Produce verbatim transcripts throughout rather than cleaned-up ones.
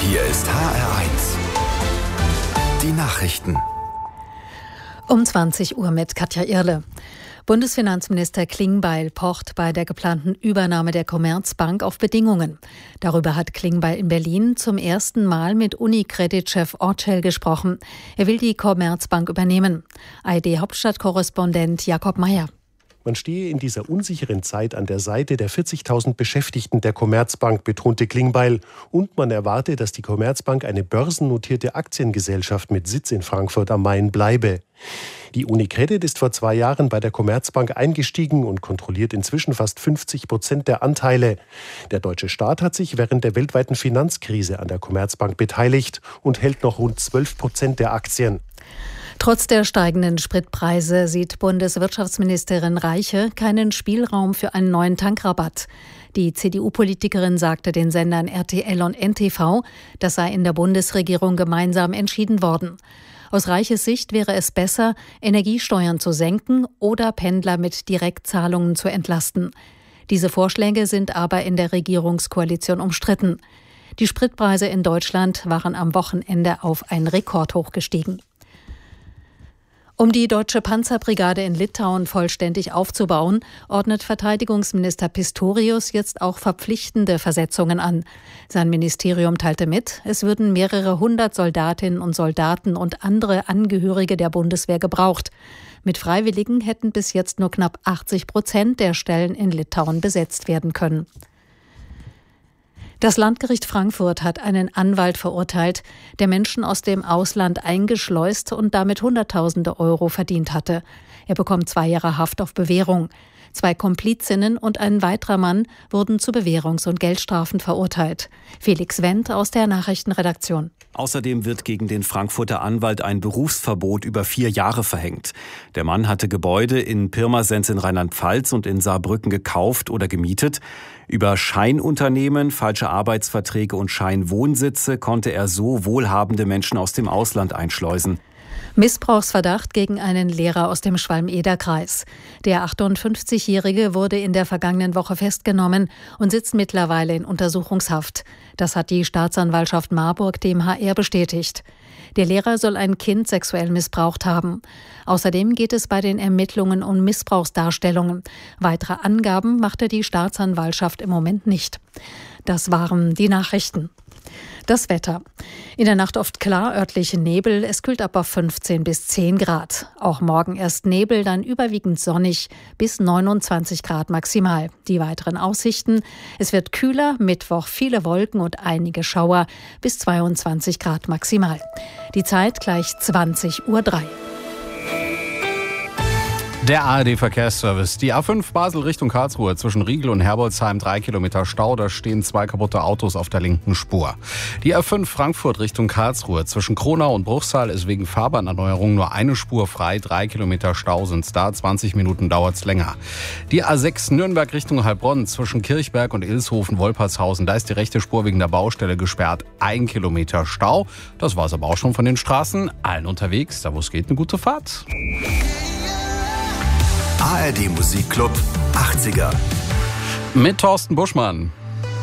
Hier ist H R eins. Die Nachrichten. Um zwanzig Uhr mit Katja Irle. Bundesfinanzminister Klingbeil pocht bei der geplanten Übernahme der Commerzbank auf Bedingungen. Darüber hat Klingbeil in Berlin zum ersten Mal mit Unicredit-Chef Orcel gesprochen. Er will die Commerzbank übernehmen. A R D-Hauptstadtkorrespondent Jakob Meyer. Man stehe in dieser unsicheren Zeit an der Seite der vierzigtausend Beschäftigten der Commerzbank, betonte Klingbeil. Und man erwarte, dass die Commerzbank eine börsennotierte Aktiengesellschaft mit Sitz in Frankfurt am Main bleibe. Die Unicredit ist vor zwei Jahren bei der Commerzbank eingestiegen und kontrolliert inzwischen fast fünfzig Prozent der Anteile. Der deutsche Staat hat sich während der weltweiten Finanzkrise an der Commerzbank beteiligt und hält noch rund zwölf Prozent der Aktien. Trotz der steigenden Spritpreise sieht Bundeswirtschaftsministerin Reiche keinen Spielraum für einen neuen Tankrabatt. Die C D U-Politikerin sagte den Sendern R T L und N T V, das sei in der Bundesregierung gemeinsam entschieden worden. Aus Reiches Sicht wäre es besser, Energiesteuern zu senken oder Pendler mit Direktzahlungen zu entlasten. Diese Vorschläge sind aber in der Regierungskoalition umstritten. Die Spritpreise in Deutschland waren am Wochenende auf ein Rekordhoch gestiegen. Um die deutsche Panzerbrigade in Litauen vollständig aufzubauen, ordnet Verteidigungsminister Pistorius jetzt auch verpflichtende Versetzungen an. Sein Ministerium teilte mit, es würden mehrere hundert Soldatinnen und Soldaten und andere Angehörige der Bundeswehr gebraucht. Mit Freiwilligen hätten bis jetzt nur knapp achtzig Prozent der Stellen in Litauen besetzt werden können. Das Landgericht Frankfurt hat einen Anwalt verurteilt, der Menschen aus dem Ausland eingeschleust und damit Hunderttausende Euro verdient hatte. Er bekommt zwei Jahre Haft auf Bewährung. Zwei Komplizinnen und ein weiterer Mann wurden zu Bewährungs- und Geldstrafen verurteilt. Felix Wendt aus der Nachrichtenredaktion. Außerdem wird gegen den Frankfurter Anwalt ein Berufsverbot über vier Jahre verhängt. Der Mann hatte Gebäude in Pirmasens in Rheinland-Pfalz und in Saarbrücken gekauft oder gemietet. Über Scheinunternehmen, falsche Arbeitsverträge und Scheinwohnsitze konnte er so wohlhabende Menschen aus dem Ausland einschleusen. Missbrauchsverdacht gegen einen Lehrer aus dem Schwalm-Eder-Kreis. Der achtundfünfzigjährige wurde in der vergangenen Woche festgenommen und sitzt mittlerweile in Untersuchungshaft. Das hat die Staatsanwaltschaft Marburg dem H R bestätigt. Der Lehrer soll ein Kind sexuell missbraucht haben. Außerdem geht es bei den Ermittlungen um Missbrauchsdarstellungen. Weitere Angaben machte die Staatsanwaltschaft im Moment nicht. Das waren die Nachrichten. Das Wetter. In der Nacht oft klar, örtliche Nebel. Es kühlt ab auf fünfzehn bis zehn Grad. Auch morgen erst Nebel, dann überwiegend sonnig bis neunundzwanzig Grad maximal. Die weiteren Aussichten. Es wird kühler, Mittwoch viele Wolken und einige Schauer bis zweiundzwanzig Grad maximal. Die Zeit gleich zwanzig Uhr drei. Der A R D-Verkehrsservice. Die A fünf Basel Richtung Karlsruhe zwischen Riegel und Herbolzheim, drei Kilometer Stau. Da stehen zwei kaputte Autos auf der linken Spur. Die A fünf Frankfurt Richtung Karlsruhe zwischen Kronau und Bruchsal ist wegen Fahrbahnerneuerung nur eine Spur frei. Drei Kilometer Stau sind's da. zwanzig Minuten dauert's länger. Die A sechs Nürnberg Richtung Heilbronn zwischen Kirchberg und Ilshofen-Wolpertshausen. Da ist die rechte Spur wegen der Baustelle gesperrt. Ein Kilometer Stau. Das war's aber auch schon von den Straßen. Allen unterwegs, da wo es geht, eine gute Fahrt. A R D Musikclub achtziger. Mit Thorsten Buschmann.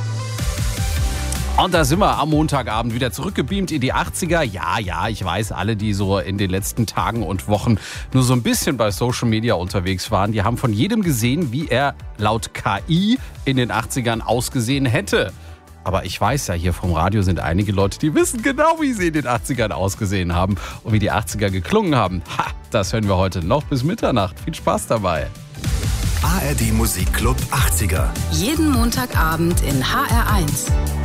Und da sind wir am Montagabend wieder zurückgebeamt in die achtziger. Ja, ja, ich weiß, alle, die so in den letzten Tagen und Wochen nur so ein bisschen bei Social Media unterwegs waren, die haben von jedem gesehen, wie er laut K I in den achtzigern ausgesehen hätte. Aber ich weiß ja, hier vom Radio sind einige Leute, die wissen genau, wie sie in den achtzigern ausgesehen haben und wie die achtziger geklungen haben. Ha, das hören wir heute noch bis Mitternacht. Viel Spaß dabei. A R D Musikclub achtziger. Jeden Montagabend in H R eins.